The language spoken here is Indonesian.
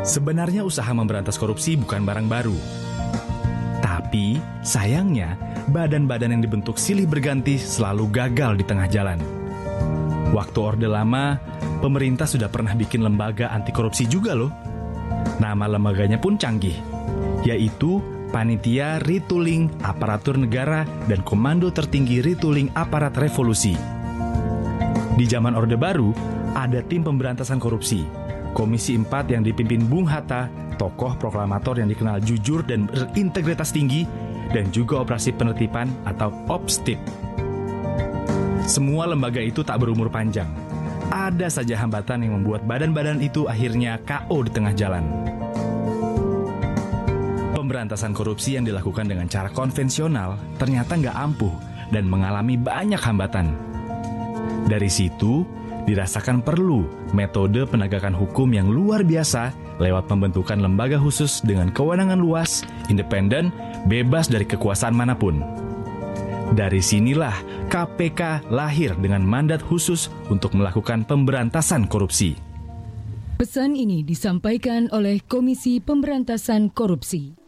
Sebenarnya usaha memberantas korupsi bukan barang baru. Tapi, sayangnya, badan-badan yang dibentuk silih berganti selalu gagal di tengah jalan. Waktu Orde Lama, pemerintah sudah pernah bikin lembaga anti korupsi juga loh. Nama lembaganya pun canggih, yaitu Panitia Retooling Aparatur Negara dan Komando Tertinggi Retooling Aparat Revolusi. Di zaman Orde Baru, ada tim pemberantasan korupsi, Komisi 4 yang dipimpin Bung Hatta, tokoh proklamator yang dikenal jujur dan berintegritas tinggi, dan juga operasi penertiban atau OPSTIP. Semua lembaga itu tak berumur panjang. Ada saja hambatan yang membuat badan-badan itu akhirnya KO di tengah jalan. Pemberantasan korupsi yang dilakukan dengan cara konvensional ternyata nggak ampuh dan mengalami banyak hambatan. Dari situ, dirasakan perlu metode penegakan hukum yang luar biasa lewat pembentukan lembaga khusus dengan kewenangan luas, independen, bebas dari kekuasaan manapun. Dari sinilah KPK lahir dengan mandat khusus untuk melakukan pemberantasan korupsi. Pesan ini disampaikan oleh Komisi Pemberantasan Korupsi.